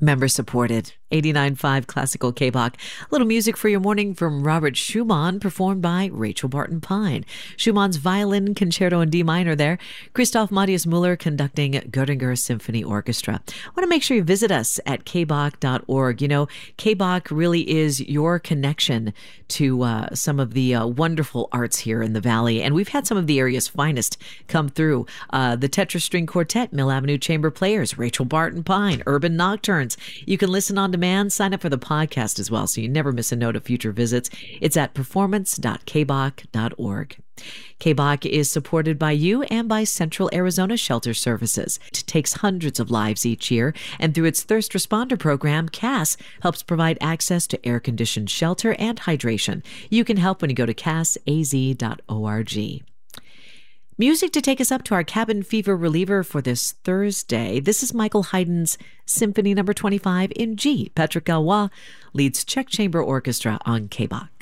Member supported. 89.5 Classical K-Bach. A little music for your morning from Robert Schumann, performed by Rachel Barton Pine. Schumann's Violin Concerto in D minor there. Christoph Matthias Müller conducting Göttinger Symphony Orchestra. I want to make sure you visit us at kbach.org. You know, K-Bach really is your connection to some of the wonderful arts here in the Valley. And we've had some of the area's finest come through. The Tetra String Quartet, Mill Avenue Chamber Players, Rachel Barton Pine, Urban Nocturnes. You can listen on demand. Sign up for the podcast as well so you never miss a note of future visits. It's at performance.kbach.org. K-Bach is supported by you and by Central Arizona Shelter Services. It takes hundreds of lives each year, and through its Thirst Responder program, CAS helps provide access to air-conditioned shelter and hydration. You can help when you go to casaz.org. Music to take us up to our cabin fever reliever for this Thursday. This is Michael Haydn's Symphony No. 25 in G. Patrick Galois leads Czech Chamber Orchestra on K-Bach.